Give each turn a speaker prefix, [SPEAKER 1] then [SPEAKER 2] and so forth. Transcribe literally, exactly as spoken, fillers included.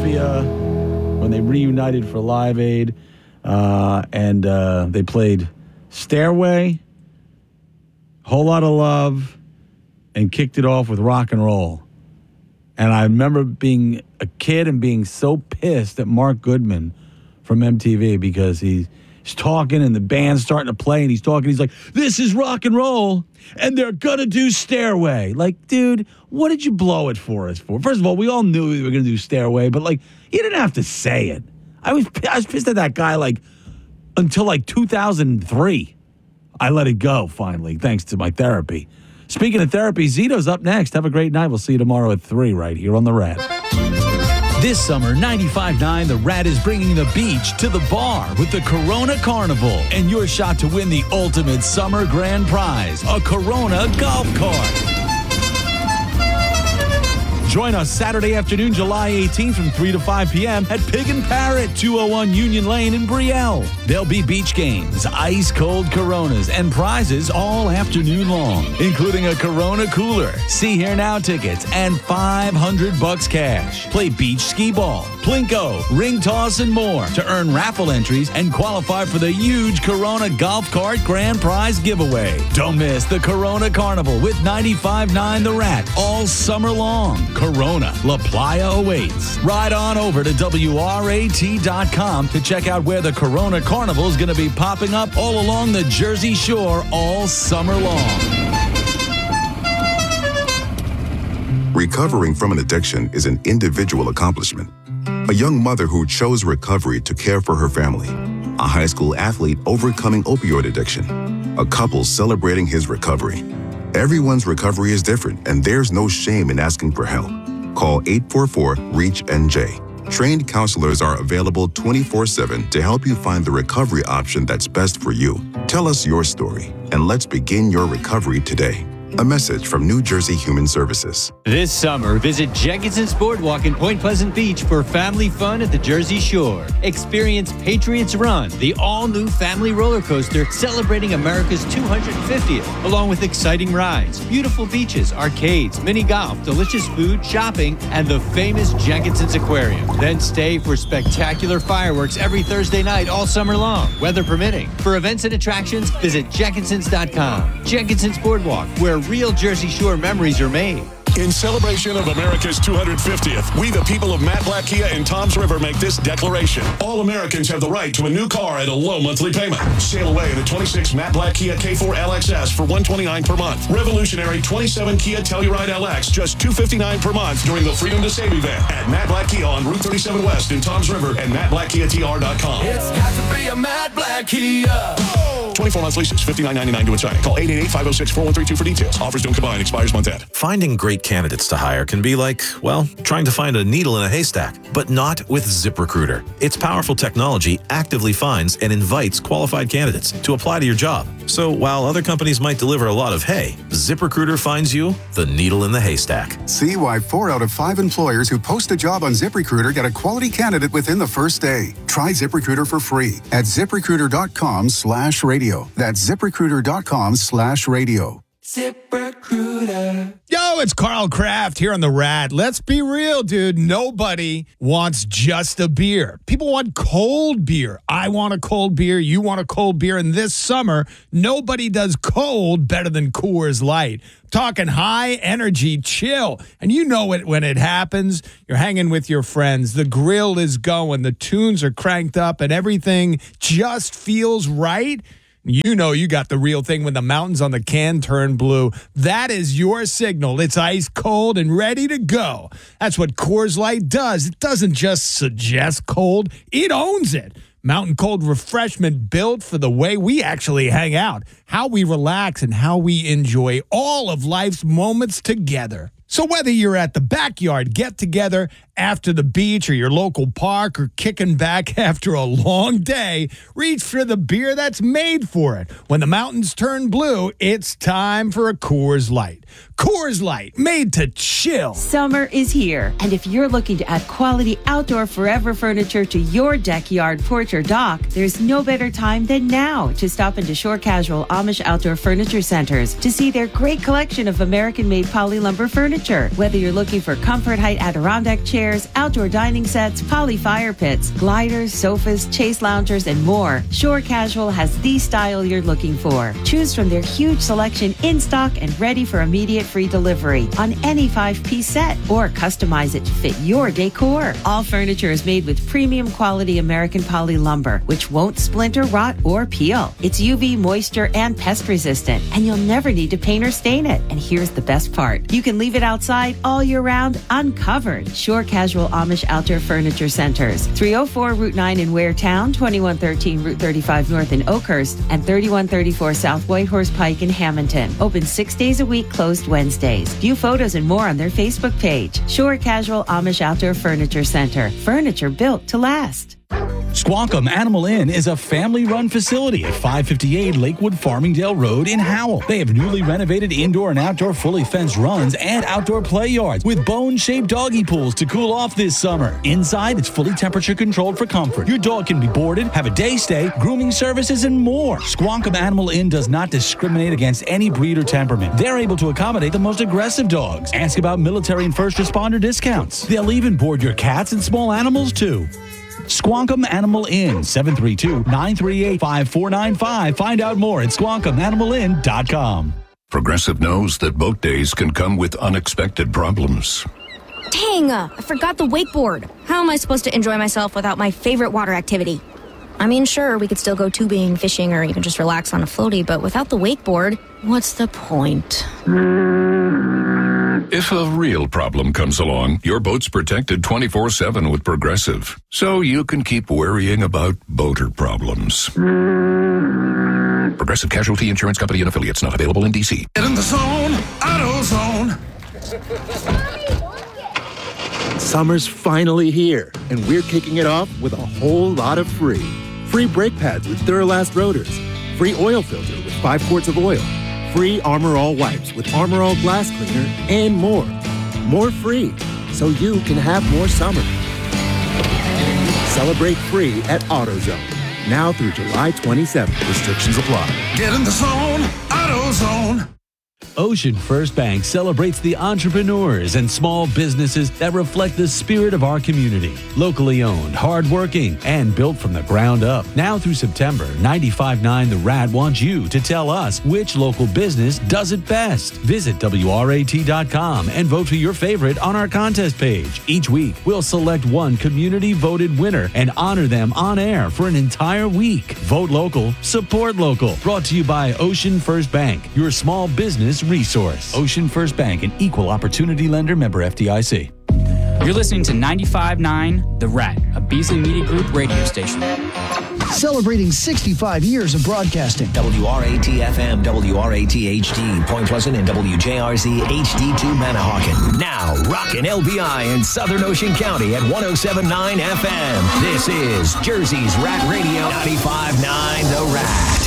[SPEAKER 1] Philadelphia when they reunited for Live Aid, uh, and uh, they played Stairway, Whole Lotta Love, and kicked it off with Rock and Roll. And I remember being a kid and being so pissed at Mark Goodman from M T V because he's talking and the band's starting to play and he's talking. He's like, this is rock and roll and they're going to do Stairway. Like, dude, what did you blow it for us for? First of all, we all knew we were going to do Stairway, but like, you didn't have to say it. I was, I was pissed at that guy like until like two thousand three. I let it go finally, thanks to my therapy. Speaking of therapy, Zito's up next. Have a great night. We'll see you tomorrow at three right here on The Rat.
[SPEAKER 2] This summer, ninety-five point nine The Rat is bringing the beach to the bar with the Corona Carnival and your shot to win the ultimate summer grand prize, a Corona golf cart. Join us Saturday afternoon, July eighteenth from three to five p.m. at Pig and Parrot, two oh one Union Lane in Brielle. There'll be beach games, ice-cold Coronas, and prizes all afternoon long, including a Corona cooler, See Here Now tickets, and five hundred bucks cash. Play beach skee ball, plinko, ring toss, and more to earn raffle entries and qualify for the huge Corona golf cart grand prize giveaway. Don't miss the Corona Carnival with ninety-five point nine The Rat all summer long. Corona, La Playa awaits. Ride on over to W R A T dot com to check out where the Corona Carnival is going to be popping up all along the Jersey Shore all summer long.
[SPEAKER 3] Recovering from an addiction is an individual accomplishment. A young mother who chose recovery to care for her family. A high school athlete overcoming opioid addiction. A couple celebrating his recovery. Everyone's recovery is different, and there's no shame in asking for help. Call eight four four, REACH N J. Trained counselors are available twenty-four seven to help you find the recovery option that's best for you. Tell us your story, and let's begin your recovery today. A message from New Jersey Human Services.
[SPEAKER 4] This summer, visit Jenkinson's Boardwalk in Point Pleasant Beach for family fun at the Jersey Shore. Experience Patriots Run, the all-new family roller coaster celebrating America's two hundred fiftieth, along with exciting rides, beautiful beaches, arcades, mini golf, delicious food, shopping, and the famous Jenkinson's Aquarium. Then stay for spectacular fireworks every Thursday night all summer long, weather permitting. For events and attractions, visit Jenkinsons dot com. Jenkinson's Boardwalk, where real Jersey Shore memories are made.
[SPEAKER 5] In celebration of America's two hundred fiftieth, we the people of Matt Black Kia in Toms River make this declaration. All Americans have the right to a new car at a low monthly payment. Sail away in a twenty-six Matt Black Kia K four L X S for one hundred twenty-nine dollars per month. Revolutionary twenty-seven Kia Telluride L X, just two hundred fifty-nine dollars per month during the Freedom to Save event at Matt Black Kia on Route thirty-seven West in Toms River and Matt Black Kia T R dot com.
[SPEAKER 6] It's got to be a Matt Black Kia. Oh.
[SPEAKER 5] twenty-four months leases, fifty-nine ninety-nine to signing. Call eight eight eight, five oh six, four one three two for details. Offers don't combine. Expires month end.
[SPEAKER 7] Finding great candidates to hire can be like, well, trying to find a needle in a haystack, but not with ZipRecruiter. Its powerful technology actively finds and invites qualified candidates to apply to your job. So while other companies might deliver a lot of hay, ZipRecruiter finds you the needle in the haystack.
[SPEAKER 8] See why four out of five employers who post a job on ZipRecruiter get a quality candidate within the first day. Try ZipRecruiter for free at ZipRecruiter.com slash radio. That's ZipRecruiter.com slash radio.
[SPEAKER 6] ZipRecruiter.
[SPEAKER 9] Yo, it's Carl Kraft here on The Rat. Let's be real, dude. Nobody wants just a beer. People want cold beer. I want a cold beer. You want a cold beer. And this summer, nobody does cold better than Coors Light. Talking high energy chill. And you know it when it happens. You're hanging with your friends. The grill is going. The tunes are cranked up and everything just feels right. You know you got the real thing when the mountains on the can turn blue. That is your signal. It's ice cold and ready to go. That's what Coors Light does. It doesn't just suggest cold. It owns it. Mountain cold refreshment built for the way we actually hang out, how we relax, and how we enjoy all of life's moments together. So whether you're at the backyard get-together, after the beach, or your local park, or kicking back after a long day, reach for the beer that's made for it. When the mountains turn blue, it's time for a Coors Light. Coors Light, made to chill.
[SPEAKER 10] Summer is here, and if you're looking to add quality outdoor forever furniture to your deck, yard, porch, or dock, there's no better time than now to stop into Shore Casual Amish Outdoor Furniture Centers to see their great collection of American-made poly lumber furniture. Whether you're looking for comfort height Adirondack chairs, chairs, outdoor dining sets, poly fire pits, gliders, sofas, chase loungers, and more, Shore Casual has the style you're looking for. Choose from their huge selection in stock and ready for immediate free delivery on any five-piece set, or customize it to fit your decor. All furniture is made with premium quality American poly lumber, which won't splinter, rot, or peel. It's U V, moisture, and pest resistant, and you'll never need to paint or stain it. And here's the best part. You can leave it outside all year round uncovered. Shore Casual Amish Outdoor Furniture Centers. three oh four Route nine in Waretown, twenty-one thirteen Route thirty-five North in Oakhurst, and thirty-one thirty-four South Whitehorse Pike in Hamilton. Open six days a week, closed Wednesdays. View photos and more on their Facebook page. Shore Casual Amish Outdoor Furniture Center. Furniture built to last.
[SPEAKER 2] Squonkam Animal Inn is a family-run facility at five fifty-eight Lakewood Farmingdale Road in Howell. They have newly renovated indoor and outdoor fully fenced runs and outdoor play yards with bone-shaped doggy pools to cool off this summer. Inside, it's fully temperature controlled for comfort. Your dog can be boarded, have a day stay, grooming services, and more. Squonkam Animal Inn does not discriminate against any breed or temperament. They're able to accommodate the most aggressive dogs. Ask about military and first responder discounts. They'll even board your cats and small animals, too. Squonkam Animal Inn, seven three two, nine three eight, five four nine five. Find out more at squonkam animal inn dot com.
[SPEAKER 11] Progressive knows that boat days can come with unexpected problems.
[SPEAKER 12] Dang, uh, I forgot the wakeboard. How am I supposed to enjoy myself without my favorite water activity? I mean, sure, we could still go tubing, fishing, or even just relax on a floaty, but without the wakeboard, what's the point?
[SPEAKER 11] If a real problem comes along, your boat's protected twenty-four seven with Progressive, so you can keep worrying about boater problems. Progressive Casualty Insurance Company and Affiliates, not available in D C.
[SPEAKER 6] Get in the zone, AutoZone.
[SPEAKER 13] Summer's finally here, and we're kicking it off with a whole lot of free. Free brake pads with Duralast rotors. Free oil filter with five quarts of oil. Free Armor All wipes with Armor All glass cleaner, and more. More free, so you can have more summer. Celebrate free at AutoZone. Now through July twenty-seventh. Restrictions apply.
[SPEAKER 6] Get in the zone, AutoZone.
[SPEAKER 2] Ocean First Bank celebrates the entrepreneurs and small businesses that reflect the spirit of our community. Locally owned, hardworking, and built from the ground up. Now through September, ninety-five point nine The Rat wants you to tell us which local business does it best. Visit W R A T dot com and vote for your favorite on our contest page. Each week, we'll select one community-voted winner and honor them on air for an entire week. Vote local, support local. Brought to you by Ocean First Bank, your small business resource. Ocean First Bank, an equal opportunity lender, member F D I C.
[SPEAKER 14] You're listening to ninety-five point nine The Rat, a Beasley Media Group radio station.
[SPEAKER 15] Celebrating sixty-five years of broadcasting.
[SPEAKER 16] W R A T F M, W R A T H D, Point Pleasant, and W J R Z H D two Manahawkin. Now, rockin' L B I in Southern Ocean County at one oh seven point nine F M. This is Jersey's Rat Radio, ninety-five point nine The Rat.